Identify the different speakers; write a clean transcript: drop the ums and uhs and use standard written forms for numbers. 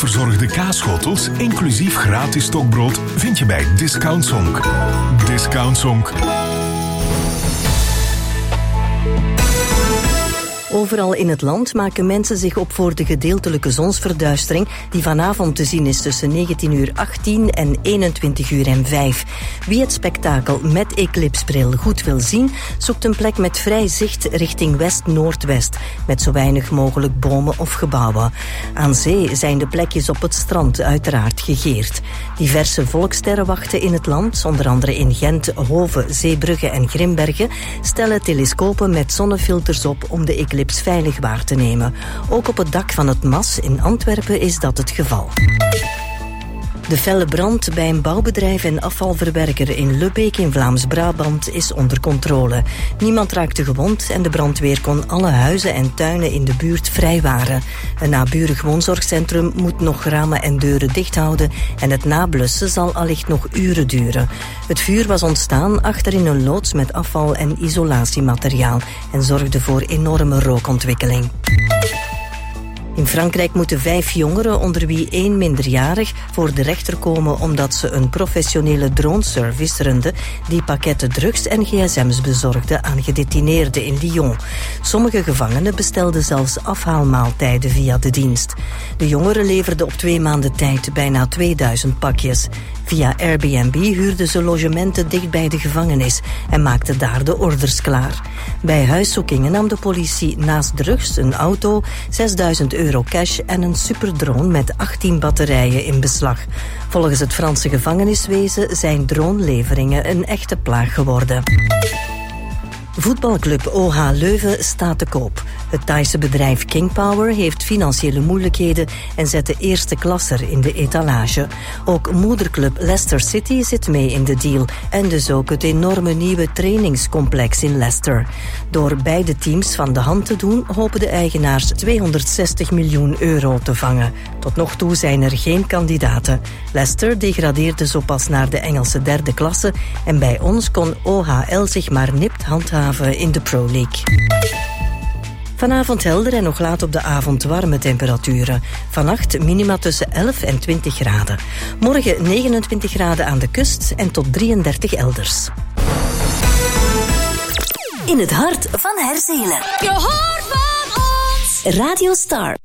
Speaker 1: verzorgde kaasschotels, inclusief gratis stokbrood, vind je bij Discount Zonk. Discount Zonk.
Speaker 2: Overal in het land maken mensen zich op voor de gedeeltelijke zonsverduistering die vanavond te zien is tussen 19:18 en 21:05. Wie het spektakel met eclipsbril goed wil zien, zoekt een plek met vrij zicht richting west-noordwest, met zo weinig mogelijk bomen of gebouwen. Aan zee zijn de plekjes op het strand uiteraard gegeerd. Diverse volkssterren wachten in het land, onder andere in Gent, Hoven, Zeebrugge en Grimbergen, stellen telescopen met zonnefilters op om de eclips veilig waar te nemen. Ook op het dak van het MAS in Antwerpen is dat het geval. De felle brand bij een bouwbedrijf en afvalverwerker in Lubbeek in Vlaams-Brabant is onder controle. Niemand raakte gewond en de brandweer kon alle huizen en tuinen in de buurt vrijwaren. Een naburig woonzorgcentrum moet nog ramen en deuren dicht houden en het nablussen zal allicht nog uren duren. Het vuur was ontstaan achterin een loods met afval en isolatiemateriaal en zorgde voor enorme rookontwikkeling. In Frankrijk moeten 5 jongeren, onder wie 1 minderjarig, voor de rechter komen omdat ze een professionele droneservice runden die pakketten drugs en gsm's bezorgde aan gedetineerden in Lyon. Sommige gevangenen bestelden zelfs afhaalmaaltijden via de dienst. De jongeren leverden op 2 maanden tijd bijna 2000 pakjes. Via Airbnb huurden ze logementen dicht bij de gevangenis en maakten daar de orders klaar. Bij huiszoekingen nam de politie naast drugs een auto, €6.000 cash en een superdrone met 18 batterijen in beslag. Volgens het Franse gevangeniswezen zijn droneleveringen een echte plaag geworden. Voetbalclub OH Leuven staat te koop. Het Thaise bedrijf King Power heeft financiële moeilijkheden en zet de eerste klasser in de etalage. Ook moederclub Leicester City zit mee in de deal en dus ook het enorme nieuwe trainingscomplex in Leicester. Door beide teams van de hand te doen, hopen de eigenaars €260 miljoen te vangen. Tot nog toe zijn er geen kandidaten. Leicester degradeerde zo pas naar de Engelse 3e klasse en bij ons kon OHL zich maar nipt handhaven in de Pro League. Vanavond helder en nog laat op de avond warme temperaturen. Vannacht minima tussen 11 en 20 graden. Morgen 29 graden aan de kust en tot 33 elders. In het hart van Herzelen.
Speaker 3: Je hoort van ons!
Speaker 2: Radio Star.